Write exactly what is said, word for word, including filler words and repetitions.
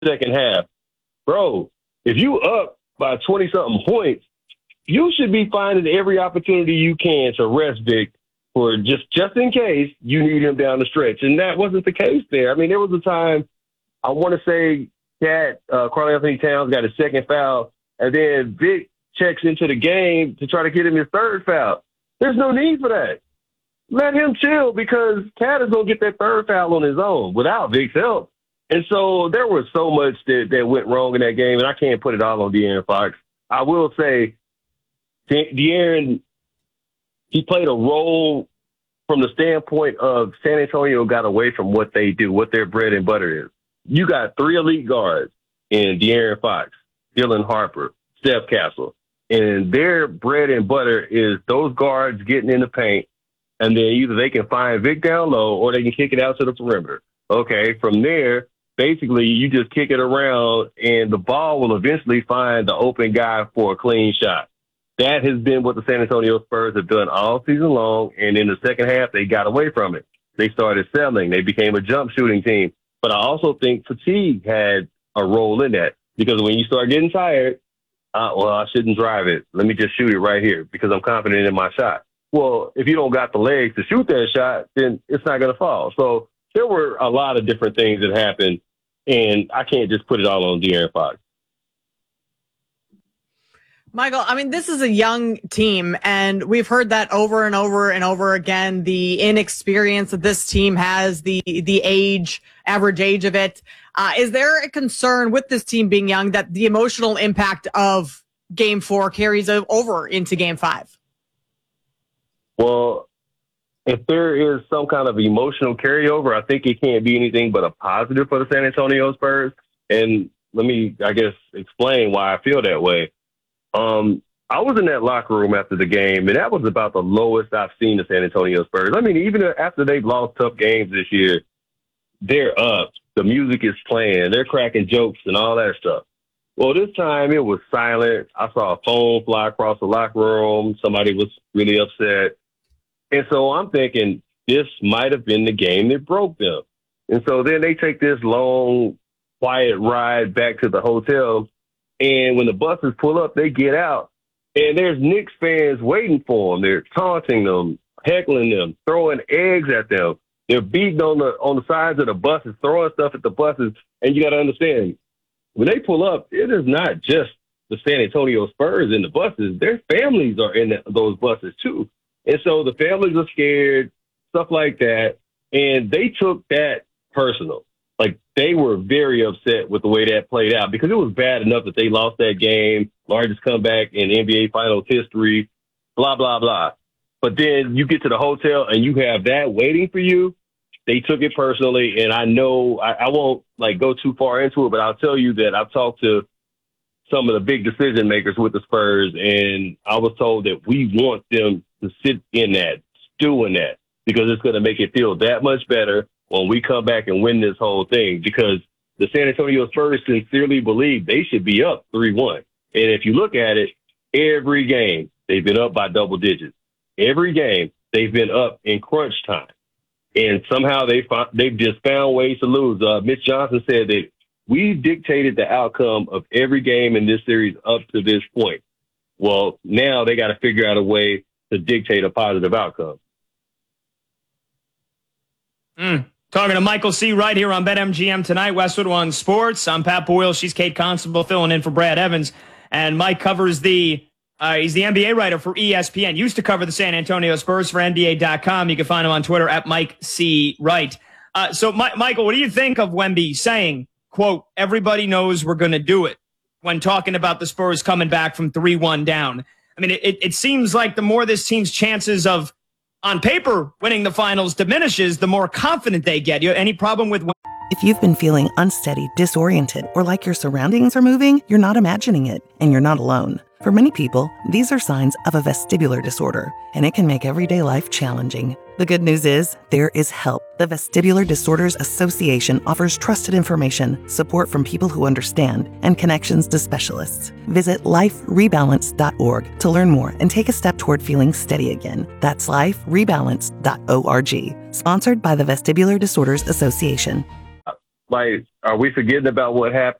second half. Bro, if you up by twenty-something points, you should be finding every opportunity you can to rest Vic for just, just in case you need him down the stretch. And that wasn't the case there. I mean, there was a time, I want to say, Cat, uh, Karl-Anthony Towns got his second foul, and then Vic checks into the game to try to get him his third foul. There's no need for that. Let him chill because Cat is going to get that third foul on his own without Vic's help. And so there was so much that, that went wrong in that game, and I can't put it all on De'Aaron Fox. I will say De- De'Aaron, he played a role from the standpoint of San Antonio got away from what they do, what their bread and butter is. You got three elite guards in De'Aaron Fox, Dylan Harper, Steph Castle. And their bread and butter is those guards getting in the paint, and then either they can find Vic down low or they can kick it out to the perimeter. Okay, from there, basically you just kick it around and the ball will eventually find the open guy for a clean shot. That has been what the San Antonio Spurs have done all season long, and in the second half, they got away from it. They started selling. They became a jump shooting team. But I also think fatigue had a role in that because when you start getting tired, uh, well, I shouldn't drive it. Let me just shoot it right here because I'm confident in my shot. Well, if you don't got the legs to shoot that shot, then it's not going to fall. So there were a lot of different things that happened, and I can't just put it all on De'Aaron Fox. Michael, I mean, this is a young team, and we've heard that over and over and over again, the inexperience that this team has, the the age, average age of it. Uh, is there a concern with this team being young that the emotional impact of game four carries over into game five? Well, if there is some kind of emotional carryover, I think it can't be anything but a positive for the San Antonio Spurs. And let me, I guess, explain why I feel that way. Um, I was in that locker room after the game, and that was about the lowest I've seen the San Antonio Spurs. I mean, even after they've lost tough games this year, they're up. The music is playing. They're cracking jokes and all that stuff. Well, this time it was silent. I saw a phone fly across the locker room. Somebody was really upset. And so I'm thinking this might have been the game that broke them. And so then they take this long, quiet ride back to the hotel. And when the buses pull up, they get out. And there's Knicks fans waiting for them. They're taunting them, heckling them, throwing eggs at them. They're beating on the on the sides of the buses, throwing stuff at the buses. And you got to understand, when they pull up, it is not just the San Antonio Spurs in the buses. Their families are in the, those buses too. And so the families are scared, stuff like that. And they took that personal. Like, they were very upset with the way that played out because it was bad enough that they lost that game, largest comeback in N B A Finals history, blah, blah, blah. But then you get to the hotel and you have that waiting for you. They took it personally, and I know I, I won't, like, go too far into it, but I'll tell you that I've talked to some of the big decision makers with the Spurs, and I was told that we want them to sit in that, stew in that, because it's going to make it feel that much better when we come back and win this whole thing, because the San Antonio Spurs sincerely believe they should be up three one. And if you look at it, every game they've been up by double digits. Every game they've been up in crunch time. And somehow they they've just found ways to lose. Uh, Mitch Johnson said that we dictated the outcome of every game in this series up to this point. Well, now they got to figure out a way to dictate a positive outcome. Mm. Talking to Michael C. right here on BetMGM tonight, Westwood One Sports. I'm Pat Boyle. She's Kate Constable filling in for Brad Evans. And Mike covers the, uh, he's the N B A writer for E S P N. Used to cover the San Antonio Spurs for N B A dot com. You can find him on Twitter at Mike C. Wright. Uh, so, My- Michael, what do you think of Wemby saying, quote, everybody knows we're going to do it, when talking about the Spurs coming back from three one down? I mean, it, it seems like the more this team's chances of, on paper, winning the finals diminishes, the more confident they get. You any problem with... If you've been feeling unsteady, disoriented, or like your surroundings are moving, you're not imagining it, and you're not alone. For many people, these are signs of a vestibular disorder, and it can make everyday life challenging. The good news is, there is help. The Vestibular Disorders Association offers trusted information, support from people who understand, and connections to specialists. Visit life rebalance dot org to learn more and take a step toward feeling steady again. That's life rebalance dot org. Sponsored by the Vestibular Disorders Association. like, are we forgetting about what happened